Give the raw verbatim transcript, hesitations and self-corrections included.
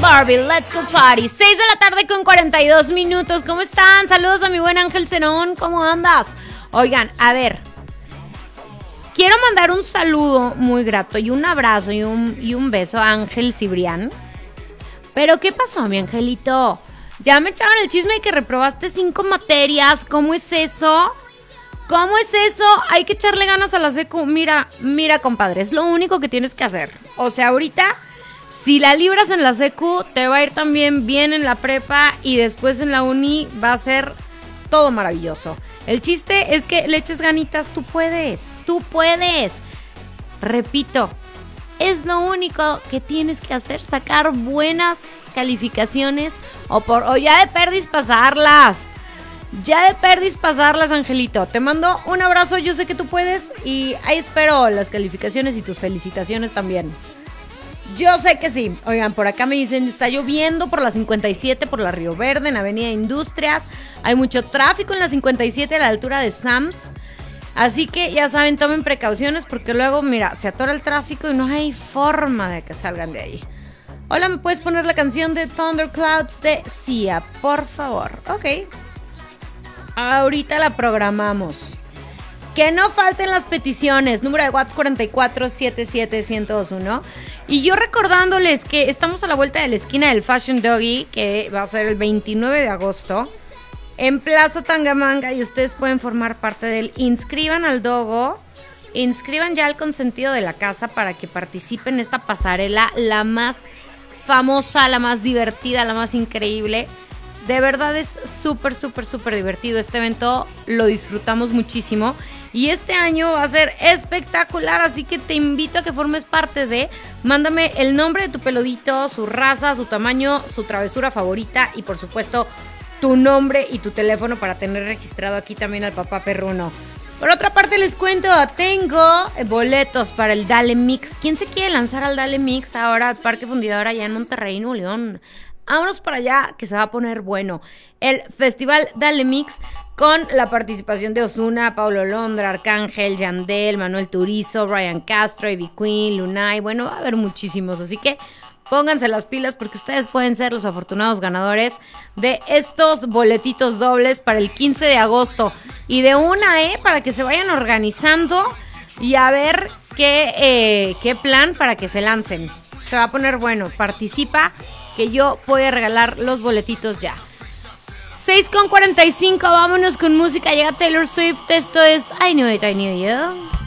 Barbie, let's go party. seis de la tarde con cuarenta y dos minutos. ¿Cómo están? Saludos a mi buen Ángel Zenón. ¿Cómo andas? Oigan, a ver. Quiero mandar un saludo muy grato y un abrazo y un, y un beso a Ángel Cibrián. Pero, ¿qué pasó, mi angelito? Ya me echaron el chisme de que reprobaste cinco materias. ¿Cómo es eso? ¿Cómo es eso? Hay que echarle ganas a la secu. Mira, mira, compadre, es lo único que tienes que hacer. O sea, ahorita, si la libras en la secu, te va a ir también bien en la prepa y después en la uni va a ser todo maravilloso. El chiste es que le eches ganitas, tú puedes, tú puedes. Repito, es lo único que tienes que hacer, sacar buenas calificaciones o, por, o ya de perdis pasarlas. Ya de perdis pasarlas, Angelito. Te mando un abrazo, yo sé que tú puedes y ahí espero las calificaciones y tus felicitaciones también. Yo sé que sí. Oigan, por acá me dicen, está lloviendo por la cincuenta y siete, por la Río Verde, en Avenida Industrias. Hay mucho tráfico en la cincuenta y siete a la altura de Sams. Así que ya saben, tomen precauciones porque luego, mira, se atora el tráfico y no hay forma de que salgan de ahí. Hola, ¿me puedes poner la canción de Thunderclouds de Sia, por favor? Ok. Ahorita la programamos. Que no falten las peticiones. Número de WhatsApp cuatro cuatro siete siete uno cero dos uno. Y yo recordándoles que estamos a la vuelta de la esquina del Fashion Doggy, que va a ser el veintinueve de agosto, en Plaza Tangamanga, y ustedes pueden formar parte del. Inscriban al Dogo, inscriban ya al consentido de la casa para que participen en esta pasarela, la más famosa, la más divertida, la más increíble. De verdad es súper, súper, súper divertido. Este evento lo disfrutamos muchísimo. Y este año va a ser espectacular. Así que te invito a que formes parte de. Mándame el nombre de tu peludito, su raza, su tamaño, su travesura favorita. Y por supuesto, tu nombre y tu teléfono para tener registrado aquí también al papá perruno. Por otra parte les cuento, tengo boletos para el Dale Mix. ¿Quién se quiere lanzar al Dale Mix ahora al Parque Fundidora allá en Monterrey, Nuevo León? Vámonos para allá, que se va a poner bueno. El Festival Dale Mix con la participación de Ozuna, Paulo Londra, Arcángel, Yandel, Manuel Turizo, Ryan Castro, Ivy Queen, Lunay. Bueno, va a haber muchísimos, así que pónganse las pilas porque ustedes pueden ser los afortunados ganadores de estos boletitos dobles para el quince de agosto. Y de una, ¿eh? Para que se vayan organizando y a ver qué, eh, qué plan para que se lancen. Se va a poner bueno. Participa, que yo voy a regalar los boletitos ya. seis con cuarenta y cinco, vámonos con música. Llega Taylor Swift. Esto es I Knew It, I Knew You.